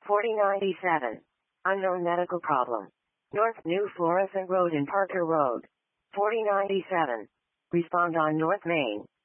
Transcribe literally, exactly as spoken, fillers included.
forty ninety-seven. Unknown medical problem. North New Florissant Road and Parker Road. forty ninety-seven. Respond on North Main.